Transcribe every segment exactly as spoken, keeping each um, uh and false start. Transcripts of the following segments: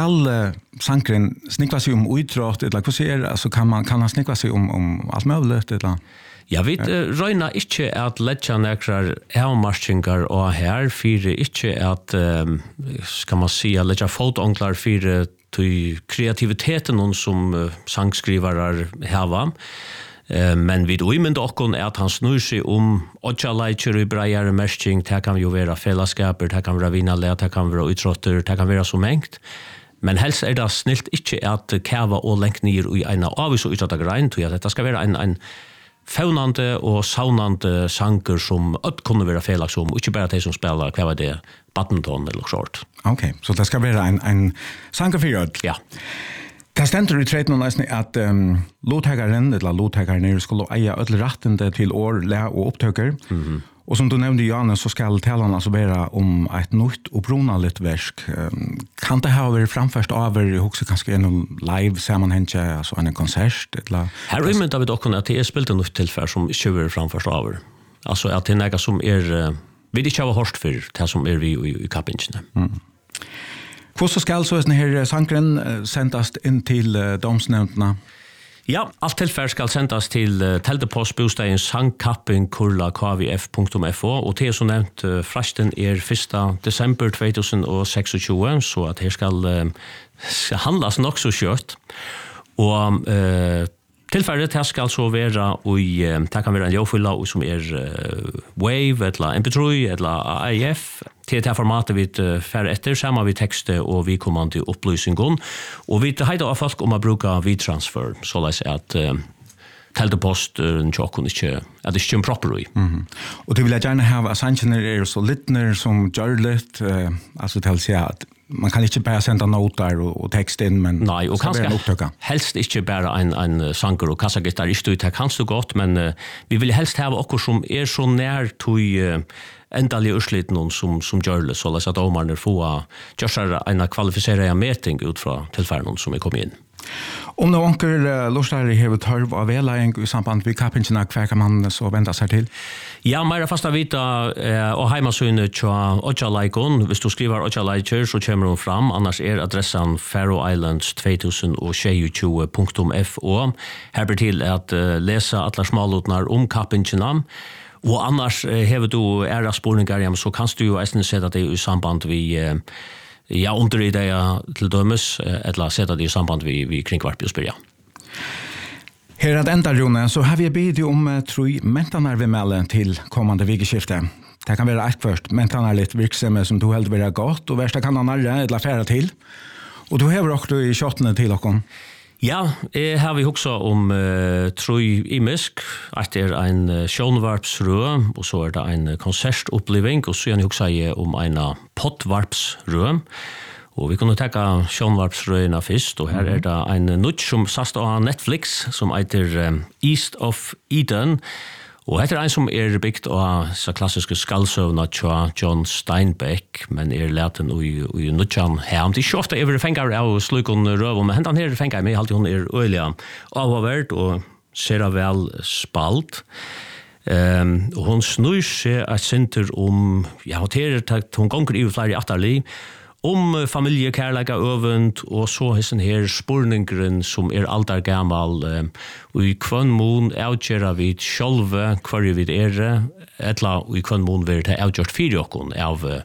skal uh, sankren snikva sig om utrått, eller hva sier, altså kan man kan han snikva sig om, om alt mulig, eller? Ja, vi uh, røyna ikke at letja nekrar avmarskingar og her, fyrir ikke at, um, skal man si, letja fotonglar fyrir til kreativiteten som uh, sangskrivarar hava. Uh, men vi uimend okkon er at han snur seg om åtja leitjer i breiare mersking, det kan jo være fellesskaper, det kan være vinale, det kan være utrotter, det kan være så mengt. Men helst er det snilt ikke at kava og lengt nir i en avis og utrotta grein, til at dette skal være en, en faunande og saunande sanger som ødt kunne være fellessom, ikke bare de som spiller, hva var det, badminton eller short. Ok, så det skal være en, en sanger for ødt? Ja. Det stender i treten og nesten at um, låthegaren, eller låthegaren, skulle eie ødel rettende til år, læ og opptøker. Mm-hmm. Og som du nevnte, Janne, så skal talen altså være om et nytt og brunaligt versk. Um, kan det ha vært framførst over, jeg husker kanskje en live sammenhengje, altså en konsert? Eller? Her umynda vi dokken at det er spilt en nytt tilfær som ikke var framførst over. Altså at det er noe som er, uh, vi ikke har hørt for det som er vi i, i kappingene. Mm. Hvordan skal så denne her sangren sendes inn til uh, domsnevntene? Ja, alt tilfær skal sendes til uh, Teldepost-bostadens sangkapping kurla k v f punktum f o, og til som nevnt, uh, frasten er første desember to tusen og tjueseks, så at her skal, uh, skal handles nok så kjøtt. Og uh, tilfæret her skal så være, og uh, det kan være en ljøfylla som er uh, Wave, eller M P tre, eller A I F, til det formatet vi uh, fer etter, sammen vi tekster og vi kommer til opplysningen. Og vi heiter av folk om å bruke V-transfer, så det er at uh, Teldepost uh, tjokken ikke, at det ikke er en proper i. Mm-hmm. Og det vil jeg gjerne ha, at sangene er så littner som gjør litt, uh, altså til å si at man kan ikke bare sende noter og, og tekst inn, men nei, og kanskje helst ikke bare en, en sanger og kassagitar, ikke det kanskje godt, men uh, vi vil helst ha okkur som er så nær til uh, endelig ursliten som, som gjør det, så at domarne får gjøre en kvalifiserende meting ut fra tilfærden som er kommet inn. Om noen onker uh, lortare har tørv av vedlegging i samband med kappingene, hva kan man så vente seg til? Ja, mer fast av vita eh, og heimasøyne tja Ocha Laikon. Hvis du skriver Ocha Laiker, så kommer hun fram. Annars er adressen Faroe Islands tjuetusen og tjueto punktum f o. Her blir til at uh, lese alle smalutnar om kappingene. Og annars uh, hever du æra spurningar, ja, så kan du jo eisen sette det i samband vi uh, ja, under i det til dømes, eller sette det i samband vi, vi kringkvarp og spyrja. Her at enda, Rune, så har vi bidt om uh, tro mentanar vi melder til kommande vikeskifte. Det kan være alt først, mentanar litt virksomhet som du heldur være godt, og verste kan han alle eller fære til. Og du hever også i kjottene til dere. Ja, jeg har vi også om uh, tro imisk, at det er en uh, sjånvarpsrød, og så er det en konsertoppliving, og så er det også om en pottvarpsrød. Og vi kunne tenke sjånvarpsrøyene først, og her er det en nutt som satt av Netflix, som heter um, East of Eden. Og dette er en som er bygd av så klassiske skallsøvner til John Steinbeck, men er leten i, i nuttjan her. Det er ikke ofte jeg vil fenge av slukon røv, men hentan her fenger jeg meg, alltid hun er øyelig avhåverd og ser vel spalt. Um, og hun snur seg et sinter om, ja, hun gonger i flere atterlig, om familie, kærleika, øvent, og så er sånn her spurningren som er aldar gammal, og i kvann mån avgjøra vi sjølve hver vi er, etla og i kvann mån vi er avgjørt fire okkon av uh,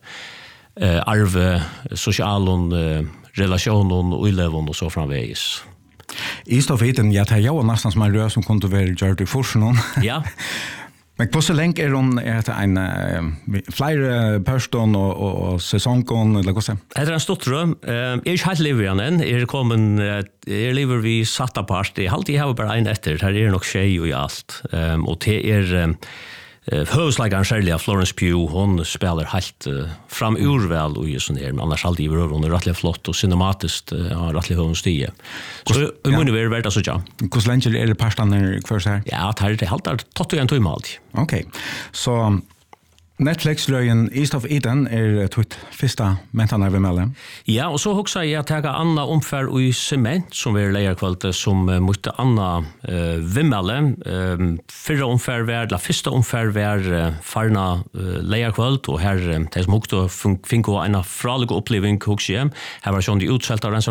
arve, sosialen, uh, relasjonen, uilevon og så framvegis. East of Eden, ja, det er jo nesten som en rød som kunne være gjørt i forsen. Ja. Men hvor så lenge er hun er det en uh, flere person og, og, og sesongen, eller hva så? Det er en stort rum. Uh, jeg er ikke helt livet igjen enn. Jeg er kommet, uh, jeg lever vi satt apart. Jeg har alltid hatt bare en etter. Her er nok tjej og i alt. Um, og det er um, uh, høvesleggeren særlig av Florence Pugh. Hun spiller helt uh, fram urvel og i sånn her. Men annars alltid i hun er rettelig flott og cinematisk uh, har rettelig høvende stige. Så jeg må jo være verdt å så ja. Hvor lenge er det parstene hver seg? Ja, det er det helt der tatt og en tøyme alltid. Ok, så Netflix-løyen East of Eden er tvitt første mentene vi melder. Ja, og så hoksa jeg at jeg har anna omfær i sement som er leierkvalget som uh, måtte anna uh, vimmelde. Um, fyrre omfær var, eller første omfær var uh, farna uh, leierkvalget, og her uh, de som hokte finko en fralige oppleving hoksa hjem. Her var sånn de utselt av